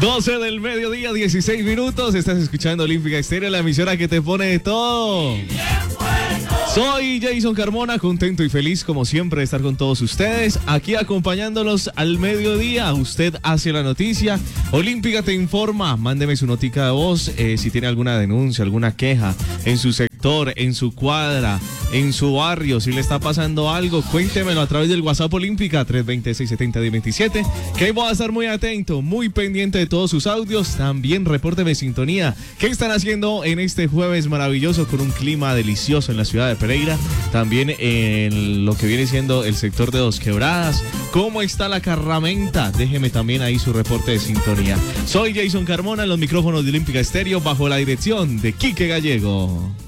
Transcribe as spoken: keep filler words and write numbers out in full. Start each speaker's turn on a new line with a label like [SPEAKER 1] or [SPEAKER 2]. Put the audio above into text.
[SPEAKER 1] doce del mediodía, dieciséis minutos. Estás escuchando Olímpica Estéreo, la emisora que te pone de todo. Soy Jason Carmona, contento y feliz como siempre de estar con todos ustedes, aquí acompañándolos al mediodía. Usted hace la noticia, Olímpica te informa, mándeme su notica de voz, eh, si tiene alguna denuncia, alguna queja en su sector, en su cuadra, en su barrio, si le está pasando algo, cuéntemelo a través del WhatsApp Olímpica tres dos cero, seis siete cero, uno cero dos siete, que ahí voy a estar muy atento, muy pendiente de todos sus audios. También repórteme sintonía, ¿qué están haciendo en este jueves maravilloso con un clima delicioso en la ciudad de Pereira? También en lo que viene siendo el sector de Dos Quebradas, ¿cómo está la Carramenta? Déjeme también ahí su reporte de sintonía. Soy Jason Carmona en los micrófonos de Olímpica Estéreo bajo la dirección de Quique Gallego.